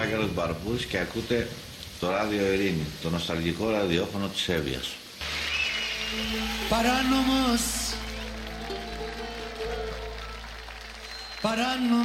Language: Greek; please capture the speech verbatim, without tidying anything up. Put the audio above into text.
Άγγελος Μπαρπούρης και ακούτε το ράδιο Ειρήνη, το νοσταλγικό ραδιόφωνο της Εύβοιας. Παράνομος, παράνομος.